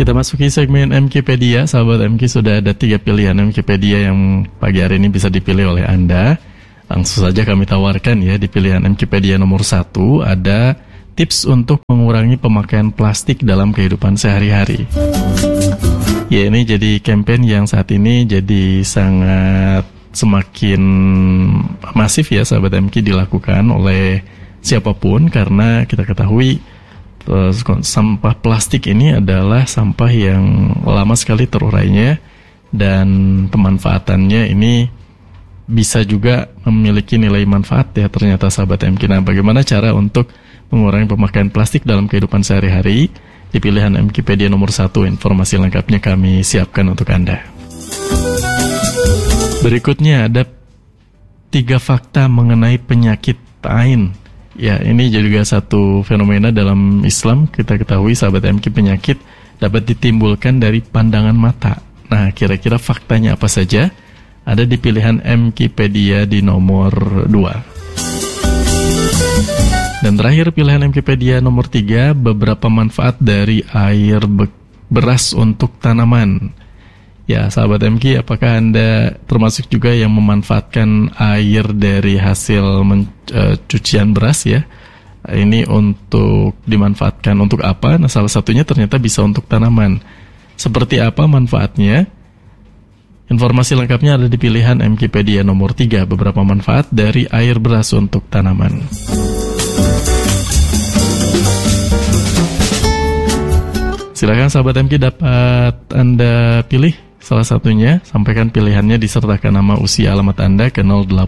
Kita masuki segmen Mkipedia. Sahabat MK, sudah ada 3 pilihan Mkipedia yang pagi hari ini bisa dipilih oleh Anda. Langsung saja kami tawarkan ya. Di pilihan Mkipedia nomor 1 ada tips untuk mengurangi pemakaian plastik dalam kehidupan sehari-hari. Ya, ini jadi campaign yang saat ini jadi sangat semakin masif ya sahabat MK, dilakukan oleh siapapun, karena kita ketahui sampah plastik ini adalah sampah yang lama sekali terurainya dan pemanfaatannya ini bisa juga memiliki nilai manfaat ya ternyata sahabat MK. Nah, bagaimana cara untuk mengurangi pemakaian plastik dalam kehidupan sehari-hari? Di pilihan Mkipedia nomor 1, informasi lengkapnya kami siapkan untuk Anda. Berikutnya ada 3 fakta mengenai penyakit ain. Ya, ini juga satu fenomena dalam Islam. Kita ketahui sahabat MK, penyakit dapat ditimbulkan dari pandangan mata. Nah, kira-kira faktanya apa saja? Ada di pilihan Mkipedia di nomor 2. Dan terakhir pilihan Mkipedia nomor 3, beberapa manfaat dari air beras untuk tanaman. Ya, sahabat MK, apakah Anda termasuk juga yang memanfaatkan air dari hasil cucian beras ya? Ini untuk dimanfaatkan untuk apa? Nah, salah satunya ternyata bisa untuk tanaman. Seperti apa manfaatnya? Informasi lengkapnya ada di pilihan Mkipedia nomor 3, beberapa manfaat dari air beras untuk tanaman. Silakan sahabat MK, dapat Anda pilih salah satunya, sampaikan pilihannya disertakan nama, usia, alamat Anda ke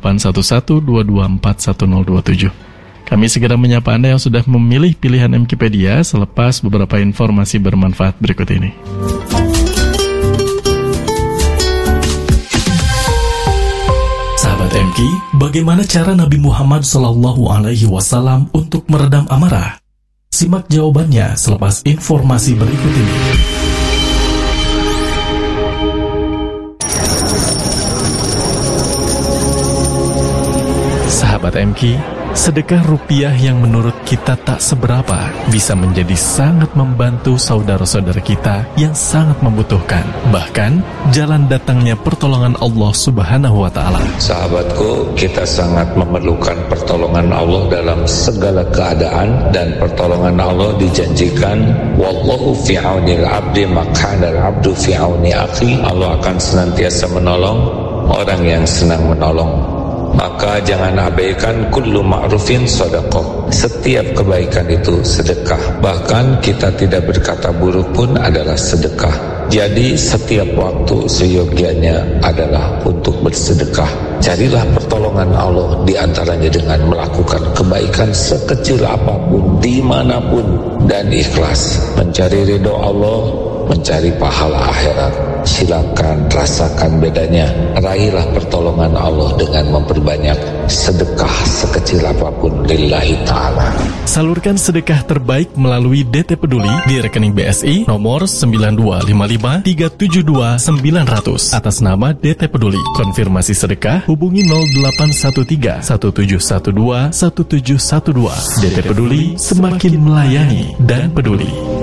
081122411027. Kami segera menyapa Anda yang sudah memilih pilihan Mkipedia selepas beberapa informasi bermanfaat berikut ini. Sahabat MK, bagaimana cara Nabi Muhammad SAW untuk meredam amarah? Simak jawabannya selepas informasi berikut ini. Sahabat MK, sedekah rupiah yang menurut kita tak seberapa bisa menjadi sangat membantu saudara-saudara kita yang sangat membutuhkan. Bahkan, jalan datangnya pertolongan Allah Subhanahu wa Ta'ala. Sahabatku, kita sangat memerlukan pertolongan Allah dalam segala keadaan, dan pertolongan Allah dijanjikan, wallahu fi aunil abdi makana al-abdu fi auni akhi. Allah akan senantiasa menolong orang yang senang menolong. Maka jangan abaikan kullu ma'rufin sedekah. Setiap kebaikan itu sedekah. Bahkan kita tidak berkata buruk pun adalah sedekah. Jadi setiap waktu seyogianya adalah untuk bersedekah. Carilah pertolongan Allah di antaranya dengan melakukan kebaikan sekecil apapun, dimanapun, dan ikhlas. Mencari ridho Allah, mencari pahala akhirat. Silakan rasakan bedanya. Raihlah pertolongan Allah dengan memperbanyak sedekah sekecil apapun lillahi ta'ala. Salurkan sedekah terbaik melalui DT Peduli di rekening BSI nomor 9255372900 atas nama DT Peduli. Konfirmasi sedekah hubungi 0813 1712 1712. DT Peduli, semakin melayani dan peduli.